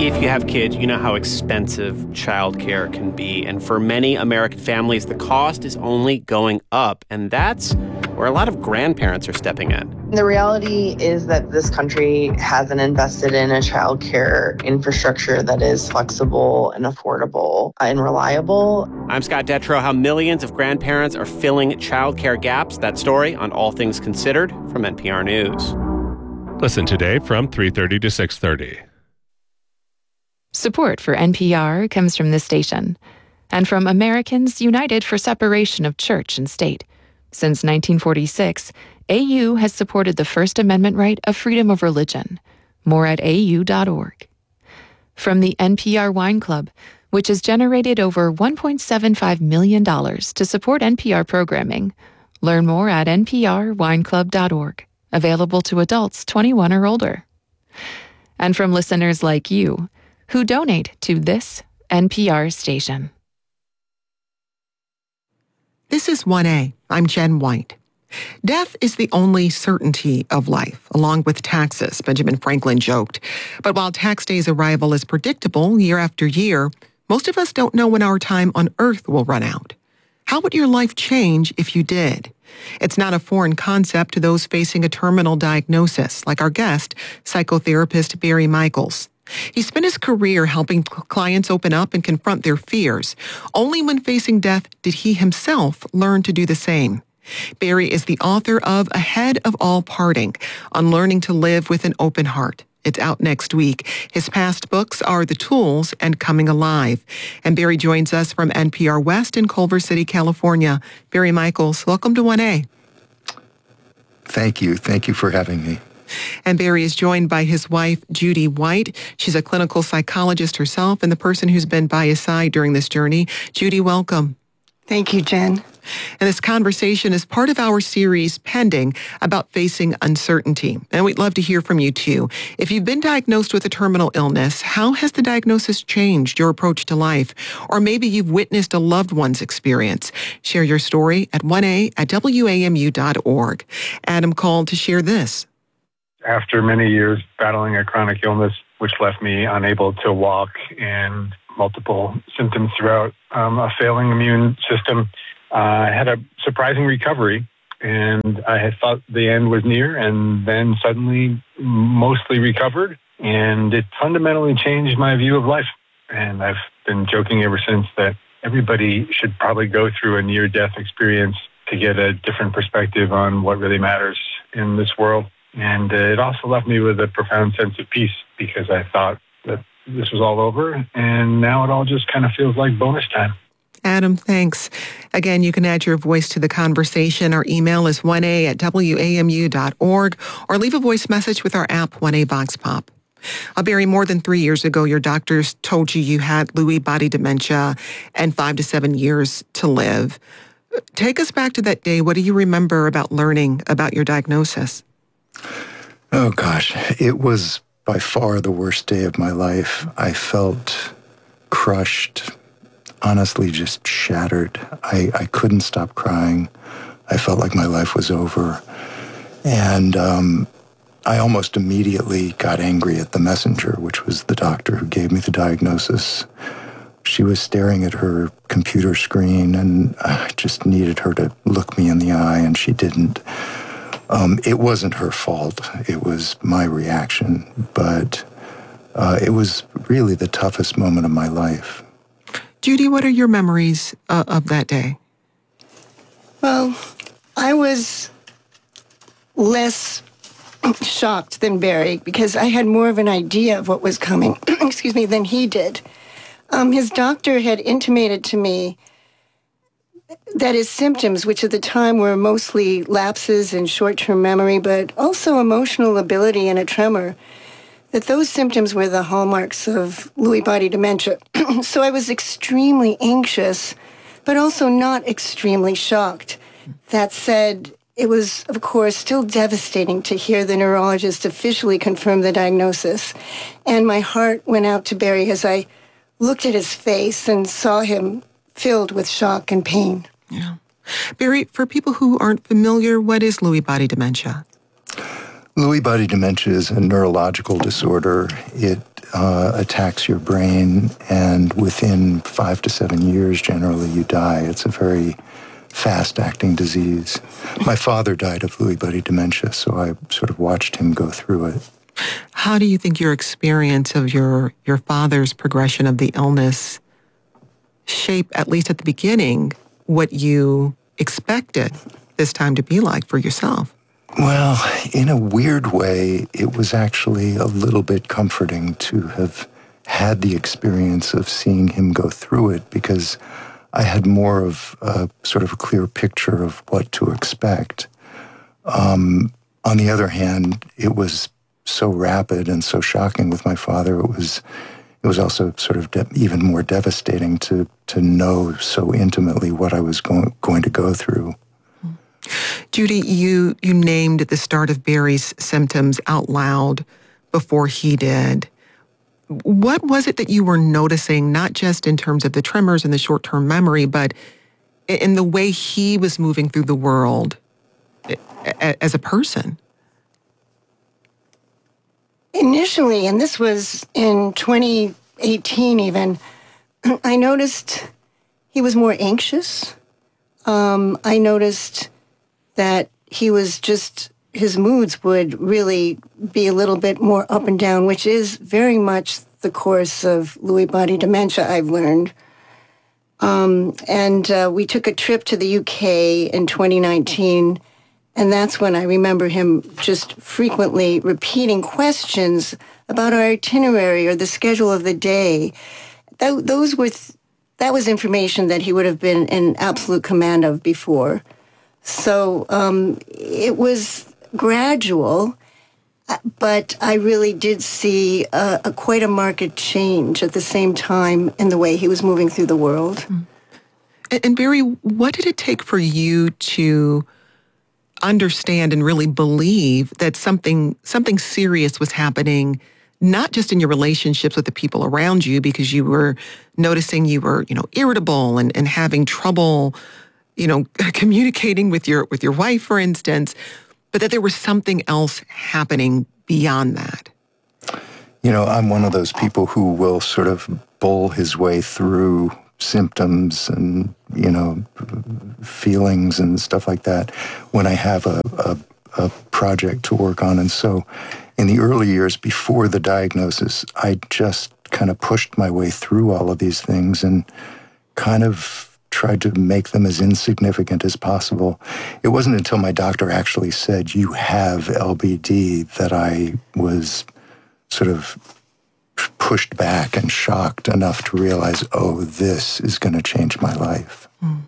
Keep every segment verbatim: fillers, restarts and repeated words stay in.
If you have kids, you know how expensive childcare can be. And for many American families, the cost is only going up. And that's where a lot of grandparents are stepping in. The reality is that this country hasn't invested in a childcare infrastructure that is flexible and affordable and reliable. I'm Scott Detrow. How millions of grandparents are filling childcare gaps. That story on All Things Considered from N P R News. Listen today from three thirty to six thirty. Support for N P R comes from this station and from Americans United for Separation of Church and State. Since nineteen forty-six, A U has supported the First Amendment right of freedom of religion. More at A U dot org. From the N P R Wine Club, which has generated over one point seven five million dollars to support N P R programming. Learn more at N P R wine club dot org. Available to adults twenty-one or older. And from listeners like you, who donate to this N P R station. This is one A. I'm Jen White. Death is the only certainty of life, along with taxes, Benjamin Franklin joked. But while tax day's arrival is predictable year after year, most of us don't know when our time on Earth will run out. How would your life change if you did? It's not a foreign concept to those facing a terminal diagnosis, like our guest, psychotherapist Barry Michaels. He spent his career helping clients open up and confront their fears. Only when facing death did he himself learn to do the same. Barry is the author of Ahead of All Parting, on learning to live with an open heart. It's out next week. His past books are The Tools and Coming Alive. And Barry joins us from N P R West in Culver City, California. Barry Michaels, welcome to one A. Thank you. Thank you for having me. And Barry is joined by his wife, Judy White. She's a clinical psychologist herself and the person who's been by his side during this journey. Judy, welcome. Thank you, Jen. And this conversation is part of our series, Pending, about facing uncertainty. And we'd love to hear from you, too. If you've been diagnosed with a terminal illness, how has the diagnosis changed your approach to life? Or maybe you've witnessed a loved one's experience. Share your story at one A at W A M U dot org. Adam called to share this. After many years battling a chronic illness, which left me unable to walk and multiple symptoms throughout um, a failing immune system, uh, I had a surprising recovery, and I had thought the end was near, and then suddenly mostly recovered, and it fundamentally changed my view of life. And I've been joking ever since that everybody should probably go through a near-death experience to get a different perspective on what really matters in this world. And uh, it also left me with a profound sense of peace, because I thought that this was all over, and now it all just kind of feels like bonus time. Adam, thanks. Again, you can add your voice to the conversation. Our email is one A at W A M U dot org, or leave a voice message with our app, one A Vox Pop. Uh, Barry, more than three years ago, your doctors told you you had Lewy body dementia and five to seven years to live. Take us back to that day. What do you remember about learning about your diagnosis? Oh, gosh. It was by far the worst day of my life. I felt crushed, honestly just shattered. I, I couldn't stop crying. I felt like my life was over. And um, I almost immediately got angry at the messenger, which was the doctor who gave me the diagnosis. She was staring at her computer screen, and I just needed her to look me in the eye, and she didn't. Um, it wasn't her fault. It was my reaction, but uh, it was really the toughest moment of my life. Judy, what are your memories uh, of that day? Well, I was less shocked than Barry because I had more of an idea of what was coming, excuse me, than he did. Um, his doctor had intimated to me that his symptoms, which at the time were mostly lapses in short-term memory, but also emotional ability and a tremor, that those symptoms were the hallmarks of Lewy body dementia. So I was extremely anxious, but also not extremely shocked. That said, it was, of course, still devastating to hear the neurologist officially confirm the diagnosis. And my heart went out to Barry as I looked at his face and saw him filled with shock and pain. Yeah. Barry, for people who aren't familiar, what is Lewy body dementia? Lewy body dementia is a neurological disorder. It uh, attacks your brain, and within five to seven years, generally, you die. It's a very fast-acting disease. My father died of Lewy body dementia, so I sort of watched him go through it. How do you think your experience of your, your father's progression of the illness shape, at least at the beginning, what you expected this time to be like for yourself? Well, in a weird way, it was actually a little bit comforting to have had the experience of seeing him go through it, because I had more of a sort of a clear picture of what to expect. Um, on the other hand, it was so rapid and so shocking with my father. It was it was also sort of de- even more devastating to to know so intimately what I was going going to go through. Judy, you you named the start of Barry's symptoms out loud before he did. What was it that you were noticing, not just in terms of the tremors and the short-term memory, but in the way he was moving through the world as a person? Initially, and this was in twenty eighteen even, I noticed he was more anxious. Um, I noticed that he was just, his moods would really be a little bit more up and down, which is very much the course of Lewy body dementia, I've learned. Um, and uh, we took a trip to the U K in twenty nineteen, and that's when I remember him just frequently repeating questions about our itinerary or the schedule of the day. That, those were th- that was information that he would have been in absolute command of before. So um, it was gradual, but I really did see a, a quite a marked change at the same time in the way he was moving through the world. And, and Barry, what did it take for you to understand and really believe that something something serious was happening, not just in your relationships with the people around you, because you were noticing you were, you know, irritable and, and having trouble, you know, communicating with your with your wife, for instance, but that there was something else happening beyond that? You know, I'm one of those people who will sort of bull his way through symptoms and, you know, feelings and stuff like that when I have a, a, a project to work on. And so in the early years before the diagnosis, I just kind of pushed my way through all of these things and kind of tried to make them as insignificant as possible. It wasn't until my doctor actually said, "You have L B D," that I was sort of pushed back and shocked enough to realize, oh, this is going to change my life. Mm.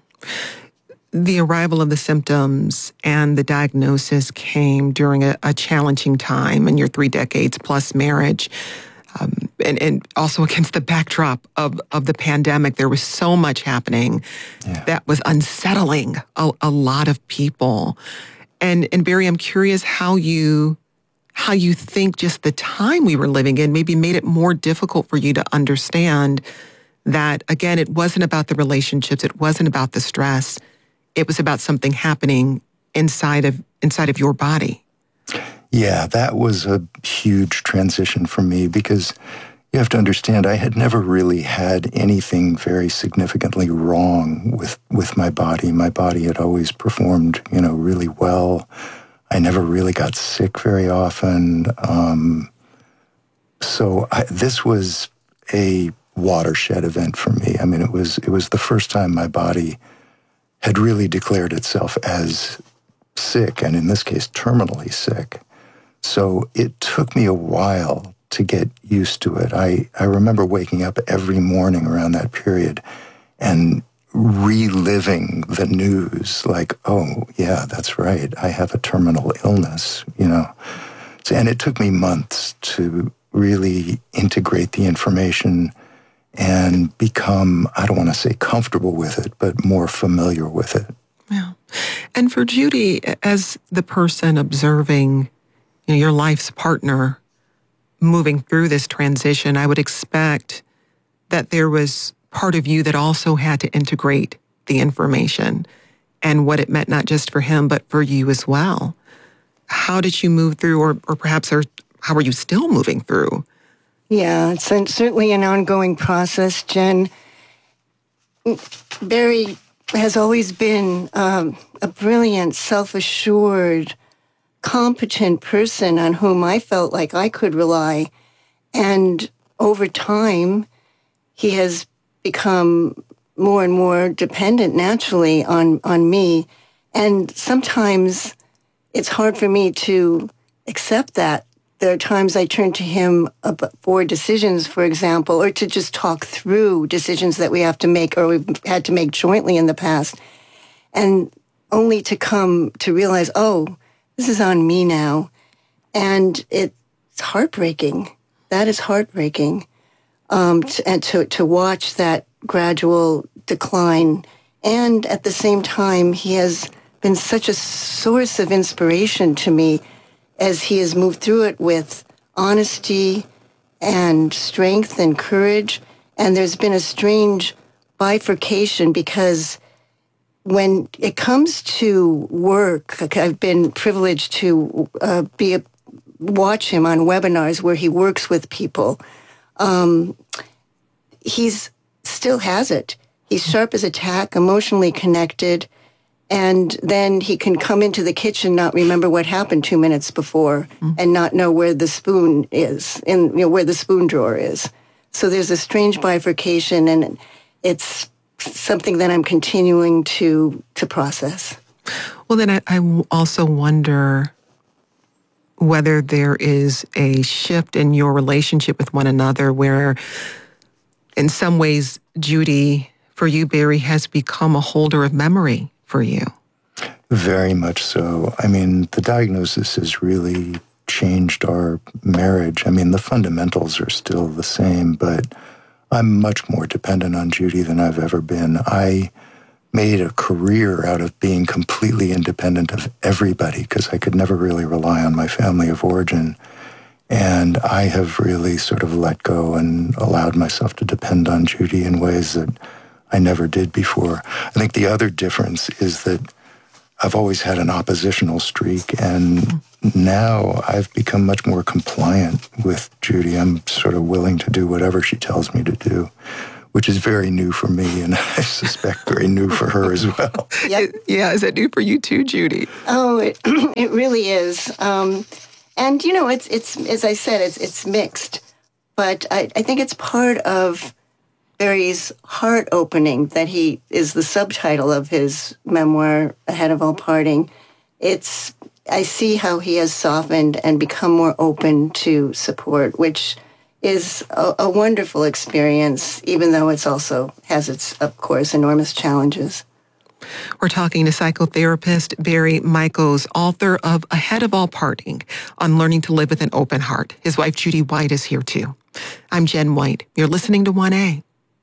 The arrival of the symptoms and the diagnosis came during a, a challenging time in your three decades plus marriage. Um, and, and also against the backdrop of, of the pandemic. There was so much happening yeah. that was unsettling a, a lot of people. And, and Barry, I'm curious how you how you think just the time we were living in maybe made it more difficult for you to understand that, again, it wasn't about the relationships, it wasn't about the stress, it was about something happening inside of inside of your body. Yeah, that was a huge transition for me, because you have to understand, I had never really had anything very significantly wrong with, with my body. My body had always performed, you know, really well. I never really got sick very often. Um, so I, this was a watershed event for me. I mean, it was it was the first time my body had really declared itself as sick, and in this case, terminally sick. So it took me a while to get used to it. I, I remember waking up every morning around that period and reliving the news like, oh, yeah, that's right, I have a terminal illness, you know. So, and it took me months to really integrate the information and become, I don't want to say comfortable with it, but more familiar with it. Yeah. And for Judy, as the person observing, you know, your life's partner moving through this transition, I would expect that there was part of you that also had to integrate the information and what it meant, not just for him, but for you as well. how did you move through, or, or perhaps or how are you still moving through? Yeah, it's certainly an ongoing process, Jen. Barry has always been um, a brilliant, self-assured, competent person on whom I felt like I could rely. And over time, he has become more and more dependent naturally on, on me. And sometimes it's hard for me to accept that. There are times I turn to him for decisions, for example, or to just talk through decisions that we have to make or we've had to make jointly in the past. And only to come to realize, oh, this is on me now. And it's heartbreaking. That is heartbreaking. Um, to, and to, to watch that gradual decline. And at the same time, he has been such a source of inspiration to me as he has moved through it with honesty and strength and courage. And there's been a strange bifurcation because when it comes to work, I've been privileged to uh, be a, watch him on webinars where he works with people. Um, he's still has it. He's sharp as a tack, emotionally connected, and then he can come into the kitchen, not remember what happened two minutes before, mm. and not know where the spoon is, and you know where the spoon drawer is. So there's a strange bifurcation, and it's something that I'm continuing to to process. Well, then I, I also wonder whether there is a shift in your relationship with one another where, in some ways, Judy, for you, Barry, has become a holder of memory for you. Very much so. I mean, the diagnosis has really changed our marriage. I mean, the fundamentals are still the same, but I'm much more dependent on Judy than I've ever been. I made a career out of being completely independent of everybody because I could never really rely on my family of origin. And I have really sort of let go and allowed myself to depend on Judy in ways that I never did before. I think the other difference is that I've always had an oppositional streak, and now I've become much more compliant with Judy. I'm sort of willing to do whatever she tells me to do, which is very new for me, and I suspect very new for her as well. Yeah, yeah. Is that new for you too, Judy? Oh, it, it really is. Um, and, you know, it's, it's as I said, it's it's mixed. But I, I think it's part of Barry's heart opening that he is the subtitle of his memoir, Ahead of All Parting. It's, I see how he has softened and become more open to support, which is a, a wonderful experience, even though it's also has its, of course, enormous challenges. We're talking to psychotherapist Barry Michels, author of Ahead of All Parting, on learning to live with an open heart. His wife, Judy White, is here too. I'm Jen White. You're listening to one A.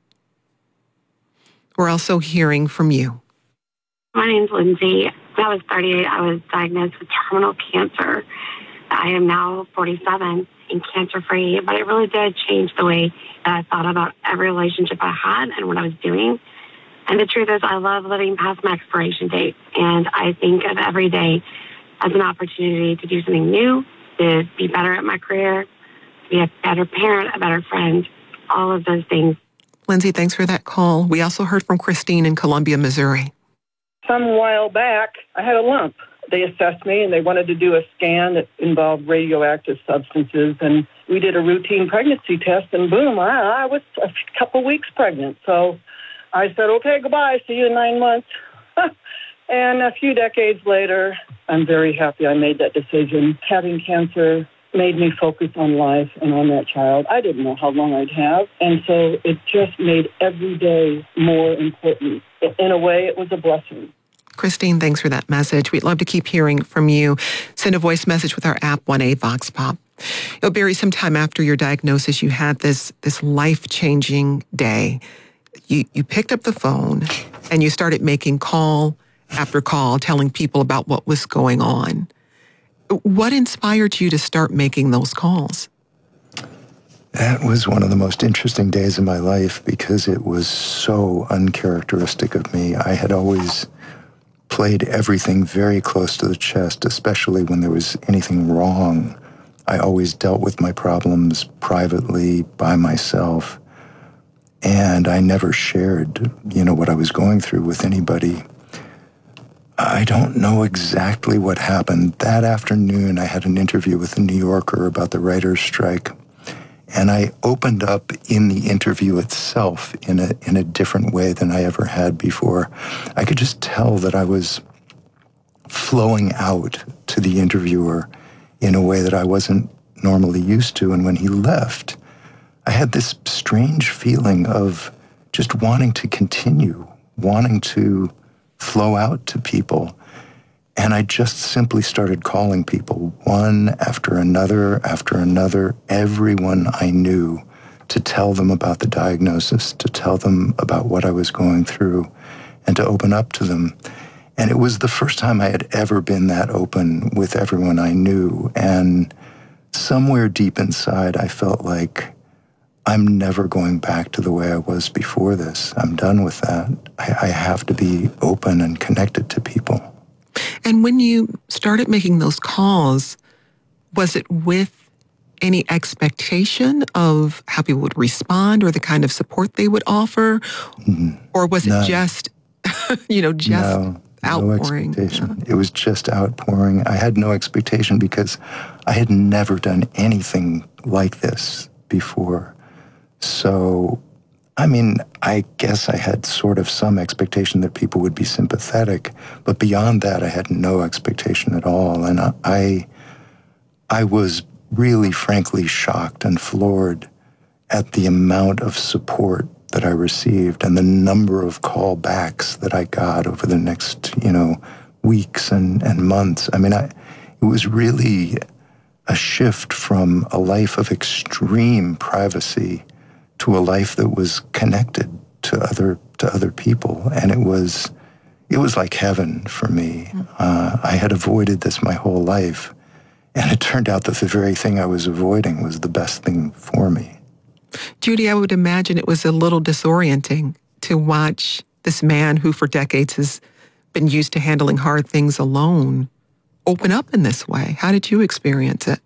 We're also hearing from you. My name's Lindsay. When I was thirty-eight, I was diagnosed with terminal cancer. I am now forty-seven and cancer-free, but it really did change the way that I thought about every relationship I had and what I was doing. And the truth is, I love living past my expiration date, and I think of every day as an opportunity to do something new, to be better at my career, to be a better parent, a better friend, all of those things. Lindsay, thanks for that call. We also heard from Christine in Columbia, Missouri. Some while back, I had a lump. They assessed me, and they wanted to do a scan that involved radioactive substances, and we did a routine pregnancy test, and boom, I, I was a couple weeks pregnant. So I said, okay, goodbye, see you in nine months. And a few decades later, I'm very happy I made that decision. Having cancer made me focus on life and on that child. I didn't know how long I'd have, and so it just made every day more important. In a way, it was a blessing. Christine, thanks for that message. We'd love to keep hearing from you. Send a voice message with our app, one A Vox Pop. You know, Barry, sometime after your diagnosis, you had this, this life-changing day. You, you picked up the phone and you started making call after call, telling people about what was going on. What inspired you to start making those calls? That was one of the most interesting days of my life because it was so uncharacteristic of me. I had always played everything very close to the chest, especially when there was anything wrong. I always dealt with my problems privately by myself, and I never shared, you know, what I was going through with anybody. I don't know exactly what happened. That afternoon, I had an interview with the New Yorker about the writer's strike, and I opened up in the interview itself in a in a different way than I ever had before. I could just tell that I was flowing out to the interviewer in a way that I wasn't normally used to. And when he left, I had this strange feeling of just wanting to continue, wanting to flow out to people. And I just simply started calling people, one after another, after another, everyone I knew, to tell them about the diagnosis, to tell them about what I was going through, and to open up to them. And it was the first time I had ever been that open with everyone I knew. And somewhere deep inside, I felt like I'm never going back to the way I was before this. I'm done with that. I, I have to be open and connected to people. And when you started making those calls, was it with any expectation of how people would respond or the kind of support they would offer? Mm, or was it none. just, you know, just no, outpouring? No expectation. Yeah. It was just outpouring. I had no expectation because I had never done anything like this before. So, I mean, I guess I had sort of some expectation that people would be sympathetic, but beyond that, I had no expectation at all. And I, I was really, frankly, shocked and floored at the amount of support that I received and the number of callbacks that I got over the next, you know, weeks and, and months. I mean, I, it was really a shift from a life of extreme privacy to a life that was connected to other to other people, and it was it was like heaven for me. Uh, I had avoided this my whole life, and it turned out that the very thing I was avoiding was the best thing for me. Judy, I would imagine it was a little disorienting to watch this man who for decades has been used to handling hard things alone open up in this way. How did you experience it?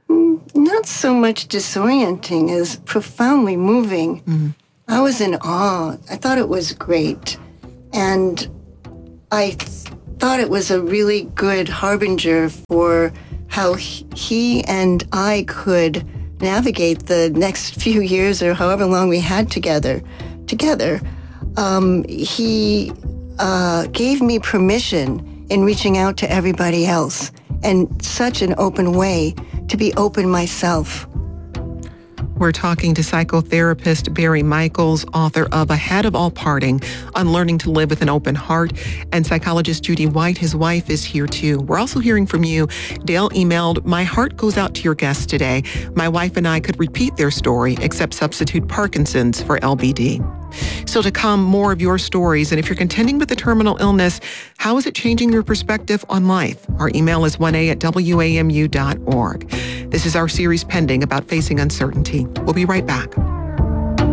Not so much disorienting as profoundly moving. Mm-hmm. I was in awe. I thought it was great. And I th- thought it was a really good harbinger for how he and I could navigate the next few years or however long we had together. Together, um, he uh, gave me permission in reaching out to everybody else in such an open way to be open myself. We're talking to psychotherapist Barry Michaels, author of Ahead of All Parting, on learning to live with an open heart, and psychologist Judy White, his wife, is here too. We're also hearing from you. Dale emailed, "My heart goes out to your guest today. My wife and I could repeat their story, except substitute Parkinson's for L B D." So to come, more of your stories. And if you're contending with a terminal illness, how is it changing your perspective on life? Our email is one a at w a m u dot org. This is our series Pending, about facing uncertainty. We'll be right back.